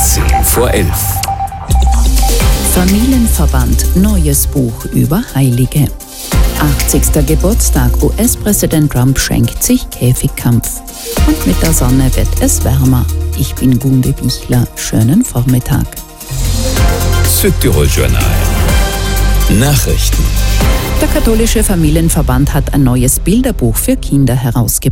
10:10. Familienverband, neues Buch über Heilige. 80. Geburtstag, US-Präsident Trump schenkt sich Käfigkampf. Und mit der Sonne wird es wärmer. Ich bin Gunde Bichler. Schönen Vormittag. Südtirol Journal. Nachrichten. Der katholische Familienverband hat ein neues Bilderbuch für Kinder herausgebracht.